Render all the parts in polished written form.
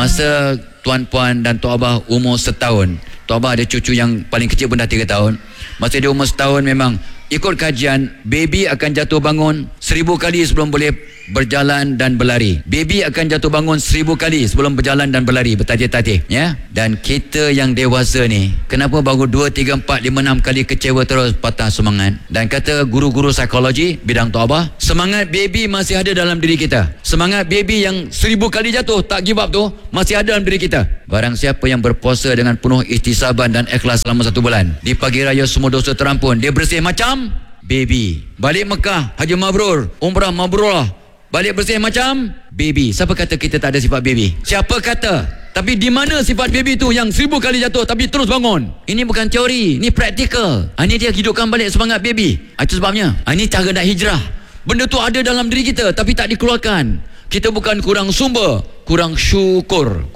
Masa tuan-puan dan Tok Abah umur setahun, Tok Abah ada cucu yang paling kecil pun dah 3 tahun. Masa dia umur setahun, memang ikut kajian, baby akan jatuh bangun 1000 kali sebelum boleh berjalan dan berlari. Baby akan jatuh bangun 1000 kali sebelum berjalan dan berlari, bertatih-tatih, ya. Dan kita yang dewasa ni, kenapa baru 2, 3, 4, 5, 6 kali kecewa terus, patah semangat? Dan kata guru-guru psikologi bidang Tok Abah, semangat baby masih ada dalam diri kita. Semangat baby yang 1000 kali jatuh tak give up tu masih ada dalam diri kita. Barang siapa yang berpuasa dengan penuh ihtisaban dan ikhlas selama 1 bulan, di pagi raya semua dosa terampun, dia bersih macam baby. Balik Mekah, haji mabrur, umrah mabrurah, balik bersih macam baby. Siapa kata kita tak ada sifat baby? Siapa kata? Tapi di mana sifat baby tu yang 1000 kali jatuh tapi terus bangun? Ini bukan teori, ini praktikal. Ini dia hidupkan balik semangat baby. Itu sebabnya ini cara nak hijrah. Benda tu ada dalam diri kita tapi tak dikeluarkan. Kita bukan kurang sumber, kurang syukur,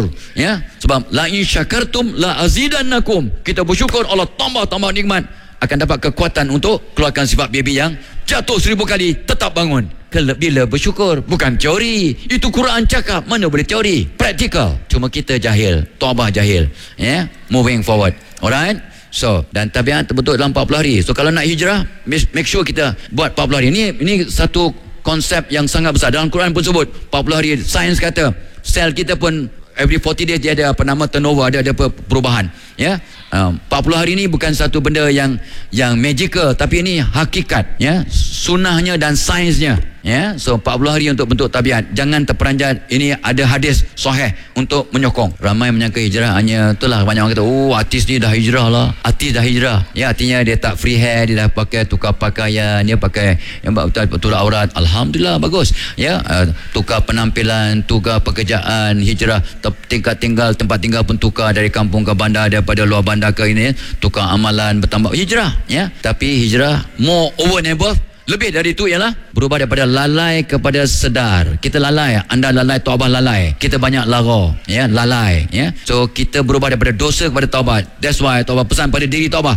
ya. Sebab la in syakartum la azidannakum. Kita bersyukur, Allah tambah nikmat, akan dapat kekuatan untuk keluarkan sifat baby yang jatuh 1000 kali tetap bangun. Bila bersyukur, bukan teori. Itu Quran cakap, mana boleh teori, praktikal. Cuma kita jahil, Tok Abah jahil, ya. Moving forward, alright. So, dan tabiat terbentuk dalam 40 hari. So kalau nak hijrah, make sure kita buat 40 hari. Ini satu konsep yang sangat besar. Dalam Quran pun sebut 40 hari. Sains kata sel kita pun every 40 days dia ada apa nama turnover, ada perubahan, ya. 40 hari ni bukan satu benda yang magical, tapi ini hakikat, ya, sunnahnya dan sainsnya, ya. So 40 hari untuk bentuk tabiat. Jangan terperanjat. Ini ada hadis sahih untuk menyokong. Ramai menyangka hijrah hanya itulah, banyak orang kata, oh artis ni dah hijrah lah. Artis dah hijrah, ya, artinya dia tak free hair, dia dah pakai tukar pakaian, dia pakai yang betul aurat. Alhamdulillah, bagus, ya. Tukar penampilan, tukar pekerjaan, hijrah, tingkat tinggal, tempat tinggal pun tukar dari kampung ke bandar, daripada luar bandar ke ini, tukar amalan, bertambah hijrah, ya. Tapi hijrah more over and above, lebih dari itu ialah berubah daripada lalai kepada sedar. Kita lalai, anda lalai, Tok Abah lalai. Kita banyak lara, ya, lalai, ya. So kita berubah daripada dosa kepada taubat. That's why Tok Abah pesan pada diri Tok Abah,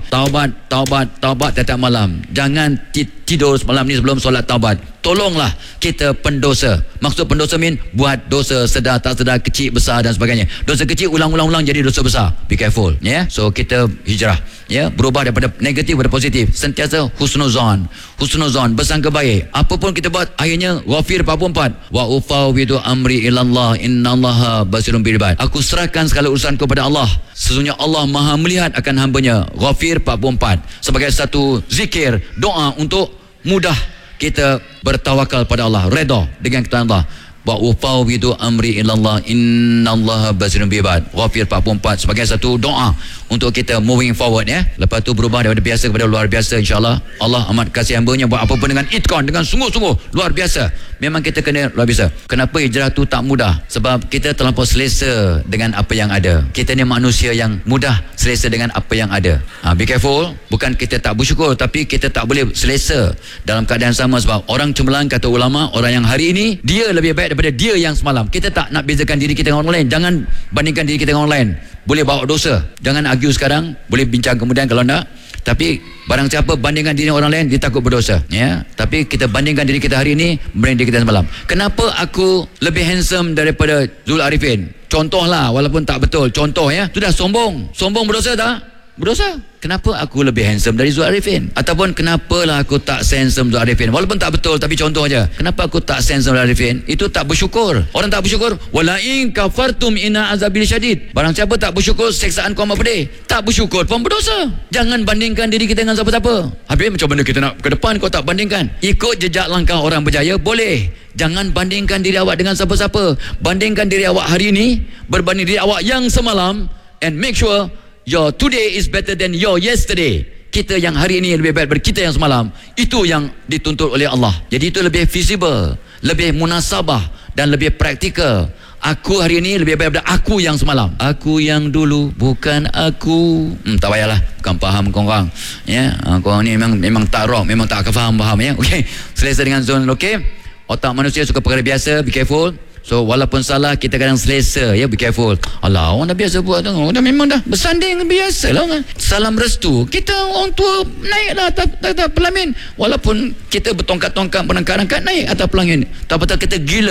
taubat tiap malam. Jangan tidur semalam ni sebelum solat taubat. Tolonglah kita pendosa. Maksud pendosa buat dosa sedar tak sedar, kecil besar dan sebagainya. Dosa kecil ulang-ulang jadi dosa besar. Be careful, ya. So kita hijrah, ya, berubah daripada negatif kepada positif. Sentiasa husnuzan, bersangka baik. Apa pun kita buat, akhirnya Ghafir 44, wa ufawwidu amri ilallah innallaha basirun bil ibad. Aku serahkan segala urusan kepada Allah, sesungguhnya Allah Maha melihat akan hamba-Nya. Ghafir 44 sebagai satu zikir, doa untuk mudah kita bertawakal pada Allah, redha dengan ketentuan Allah. Wa ufawwidu amri ilallah innallaha basirun bil ibad. Ghafir 44 sebagai satu doa untuk kita moving forward, ya. Lepas tu berubah daripada biasa kepada luar biasa, insya-Allah. Allah amat kasih hamba-Nya buat apa pun dengan itqan, dengan sungguh-sungguh, luar biasa. Memang kita kena luar biasa. Kenapa hijrah tu tak mudah? Sebab kita terlampau selesa dengan apa yang ada. Kita ni manusia yang mudah selesa dengan apa yang ada. Be careful. Bukan kita tak bersyukur, tapi kita tak boleh selesa dalam keadaan sama. Sebab orang cemerlang, kata ulama, orang yang hari ini dia lebih baik daripada dia yang semalam. Kita tak nak bezakan diri kita dengan orang lain. Jangan bandingkan diri kita dengan orang lain. Boleh bawa dosa. Jangan argue sekarang, boleh bincang kemudian kalau nak. Tapi barang siapa bandingkan diri orang lain, dia takut berdosa, ya. Tapi kita bandingkan diri kita hari ini dengan diri kita semalam. Kenapa aku lebih handsome daripada Zul Arifin? Contohlah, walaupun tak betul, contoh, ya. Itu dah sombong. Sombong berdosa tak? Berdosa. Kenapa aku lebih handsome dari Zul Arifin? Ataupun kenapalah aku tak handsome Zul Arifin? Walaupun tak betul, tapi contoh aja. Kenapa aku tak handsome Zul Arifin? Itu tak bersyukur. Orang tak bersyukur, wala in kafartum inna azabil syadid. Barang siapa tak bersyukur, seksaan kau amat pedih. Tak bersyukur pun berdosa. Jangan bandingkan diri kita dengan siapa-siapa. Habis macam mana kita nak ke depan kau tak bandingkan? Ikut jejak langkah orang berjaya boleh. Jangan bandingkan diri awak dengan siapa-siapa. Bandingkan diri awak hari ini berbanding diri awak yang semalam, and make sure your today is better than your yesterday. Kita yang hari ini lebih baik daripada kita yang semalam. Itu yang dituntut oleh Allah. Jadi itu lebih visible, lebih munasabah dan lebih praktikal. Aku hari ini lebih baik daripada aku yang semalam. Aku yang dulu, bukan aku. Tak payahlah, bukan faham korang, ya. Korang ni memang tak rock, memang tak faham, ya. Okey, selesa dengan zon, okey. Otak manusia suka perkara biasa, be careful. So walaupun salah, kita kadang selesa, ya. Be careful. Alah, orang dah biasa buat tu, dah memang dah bersanding biasa lah kan. Salam restu, kita orang tua naiklah atas pelamin. Walaupun kita bertongkat-tongkat penangkaran naik atas pelamin, tak betul kita gila.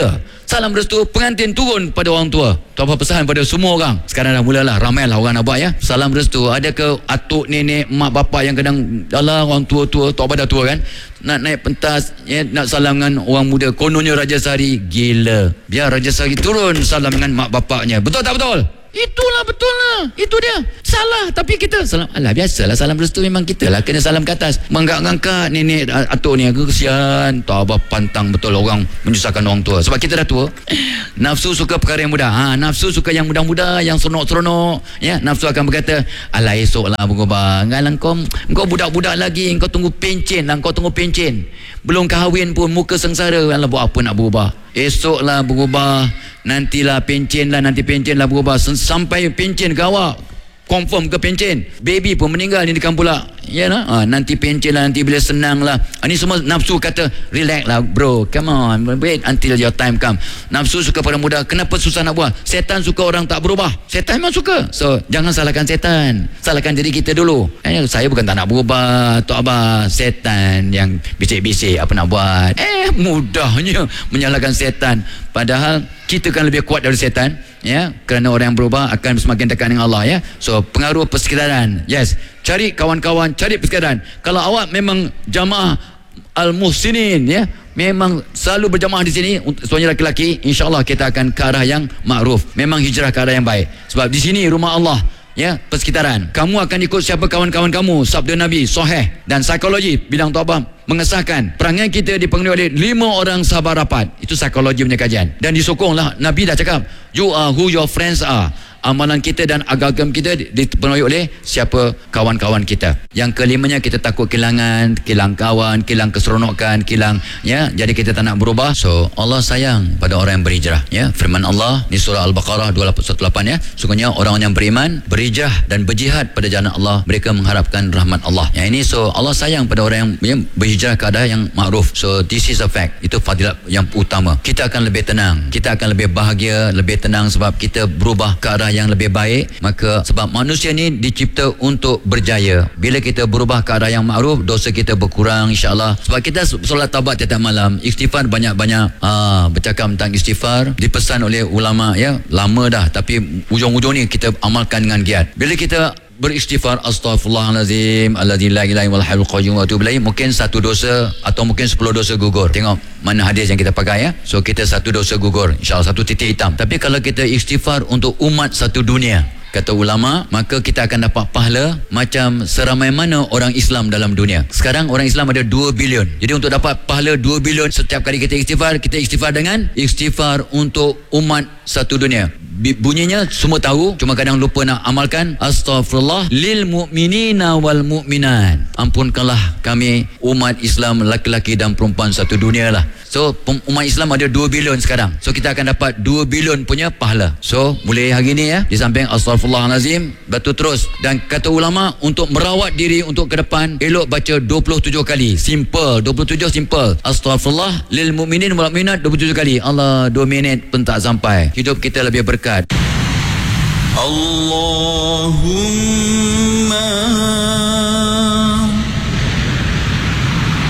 Salam restu pengantin turun pada orang tua. Tu apa pesan pada semua orang. Sekarang dah mulalah ramailah orang nak buat ya. Salam restu. Ada ke atuk nenek mak bapak yang kadang alah orang tua-tua, tu apa dah tua kan, nak naik pentas ya, nak salam dengan orang muda. Kononnya Raja Sari, gila. Biar Raja Sari turun salam dengan mak bapaknya. Betul tak betul? Itulah betul lah. Itu dia. Salah tapi kita salam. Alah biasalah salam restu memang kita lah kena salam ke atas. Mengangkat nenek atuk ni aku kesian. Tak apa pantang betul orang menyusahkan orang tua. Sebab kita dah tua. Nafsu suka perkara yang mudah. Nafsu suka yang mudah-mudah, yang seronok-seronok. Ya, nafsu akan berkata, alah esoklah berubah. Ngalah kau budak-budak lagi, kau tunggu pencen lah, kau tunggu pencen. Belum kahwin pun muka sengsara. Alah buat apa nak berubah? Esoklah berubah. Nantilah pencen lah, nanti pencen lah berubah. Sampai pencen ke awak confirm ke pencen, baby pun meninggal ni dekan pula ya lah. Nanti pencen lah, nanti bila senang lah. Ini semua nafsu kata relax lah bro, come on, wait until your time come. Nafsu suka pada mudah. Kenapa susah nak buat? Setan suka orang tak berubah. Setan memang suka. So jangan salahkan setan, salahkan diri kita dulu. Saya bukan tak nak berubah, Tok Abah, setan yang bisik-bisik apa nak buat. Mudahnya menyalahkan setan, padahal kita kan lebih kuat dari setan ya, kerana orang yang berubah akan semakin dekat dengan Allah ya. So pengaruh persekitaran, yes, cari kawan-kawan, cari persekitaran. Kalau awak memang jamaah Al-Muhsinin ya, memang selalu berjamaah di sini semuanya laki-laki, insya-Allah kita akan ke arah yang makruf. Memang hijrah ke arah yang baik. Sebab di sini rumah Allah ya, persekitaran. Kamu akan ikut siapa kawan-kawan kamu. Sabda Nabi sahih. Dan psikologi bilang Tok Abah mengesahkan perangai kita dipenuhi oleh 5 orang sahabat rapat. Itu psikologi punya kajian. Dan disokonglah, Nabi dah cakap, you are who your friends are. Amalan kita dan agama kita dipenuhi oleh siapa kawan-kawan kita. Yang kelimanya, kita takut kehilangan kawan, kehilang keseronokan, kehilang ya, jadi kita tak nak berubah. So Allah sayang pada orang yang berhijrah ya. Firman Allah di surah Al-Baqarah 218 ya, sungguhnya orang yang beriman, berhijrah dan berjihad pada jalan Allah, mereka mengharapkan rahmat Allah. Yang ini, so Allah sayang pada orang yang berhijrah ke arah yang makruf. So this is a fact. Itu fadilat yang utama. Kita akan lebih tenang, kita akan lebih bahagia, lebih tenang sebab kita berubah ke arah yang lebih baik. Maka sebab manusia ni dicipta untuk berjaya. Bila kita berubah ke arah yang makruf, dosa kita berkurang insya-Allah. Sebab kita solat taubat tiap malam, istighfar banyak-banyak. Bercakap tentang istighfar dipesan oleh ulama ya, lama dah, tapi ujung-ujung ni kita amalkan dengan giat. Bila kita beristighfar, astaghfirullahalazim alladzi la ilaha illa huwal qayyum wa atubu ilaih, mungkin satu dosa atau mungkin 10 dosa gugur. Tengok mana hadis yang kita pakai ya. So kita satu dosa gugur, insya-Allah satu titik hitam. Tapi kalau kita istighfar untuk umat satu dunia, kata ulama, maka kita akan dapat pahala macam seramai mana orang Islam dalam dunia. Sekarang orang Islam ada 2 bilion. Jadi untuk dapat pahala 2 bilion setiap kali kita istighfar dengan istighfar untuk umat satu dunia. Bunyinya semua tahu, cuma kadang lupa nak amalkan. Astaghfirullah lil mu'minina wal mu'minat. Ampunkanlah kami umat Islam laki-laki dan perempuan satu dunia lah. So umat Islam ada 2 bilion sekarang. So kita akan dapat 2 bilion punya pahala. So mulai hari ni ya, di samping astaghfirullahalazim, batu terus. Dan kata ulama, untuk merawat diri untuk ke depan, elok baca 27 kali. Simple, 27 simple. Astaghfirullah lil mu'minin wal mu'minat 27 kali. Allah, 2 minit pun tak sampai. Hidup kita lebih berkat. Allahumma